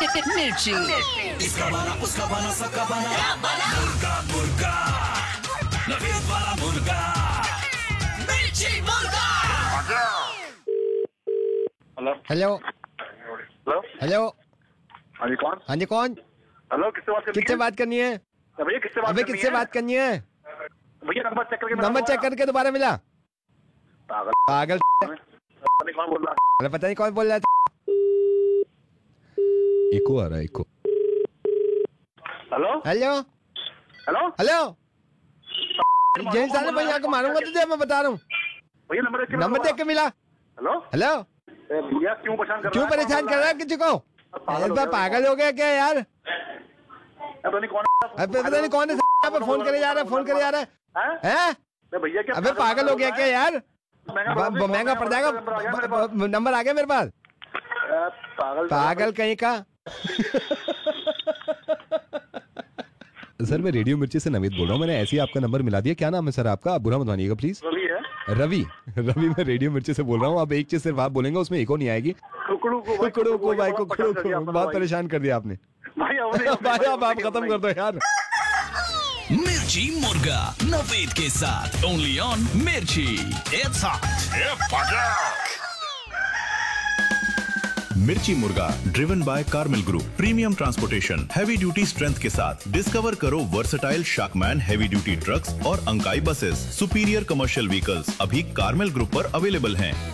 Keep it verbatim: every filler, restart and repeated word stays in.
मिर्ची। इसका बना उसका बना सबका बना मुर्गा मुर्गा नवीद वाला मुर्गा मिर्ची मुर्गा। Hello hello hello hello. हाँ जी कौन? हाँ जी कौन? हेलो किससे बात करनी किससे है? बात करनी है? भैया किससे बात अबे करनी किससे है? बात करनी है? भैया नंबर चेक करके नंबर चेक करके दोबारा मिला। पागल पागल। पता नहीं कौन बोल रहा है। अरे पता नहीं कौन बोल रहा था। इको आ रहा है, eco. Hello hello hello hello. Gents साले भाई यहाँ को मारूंगा तुझे, मैं बता रहा हूँ। भैया नंबर देख के नंबर देख के मिला। Hello hello. ए, भैया क्यों परेशान कर रहा है? क्यों परेशान कर रहा है किसी को? पागल हो इस बार गया पागल हो गया क्या यार? पता नहीं कौन अबे पता नहीं कौन है यहाँ पे फोन करे जा रहा है, फोन करे जा रहा है। हैं? है भैया क्या अबे पागल हो गया क्या यार? ब- महंगा पड़ जाएगा। ब- ब- नंबर आ गया मेरे पास। पागल पागल कहीं का। सर मैं रेडियो मिर्ची से नवीद बोल रहा हूँ, मैंने ऐसे ही आपका नंबर मिला दिया। क्या नाम है सर आपका? आप बुरा मत मानिएगा प्लीज। रवि है। रवि। रवि मैं रेडियो मिर्ची से बोल रहा हूँ। आप एक चीज सिर्फ आप बोलेंगे, उसमें इको नहीं आएगी। कुकड़ू को भाई, कुकड़ू को भाई, बहुत कुकड़ू परेशान कर दिया को आपने बहुत भाई। परेशान कर दिया आपने। भाई हमने भाई अब आप खत्म कर दो यार। मिर्ची मुर्गा नवीद के साथ ओनली ऑन मिर्ची। It's hot. मिर्ची मुर्गा driven by Carmel group, premium transportation, heavy duty strength के साथ डिस्कवर करो वर्सेटाइल शाकमैन हैवी ड्यूटी ट्रक्स और Ankai buses, superior commercial vehicles अभी कार्मेल ग्रुप पर अवेलेबल हैं।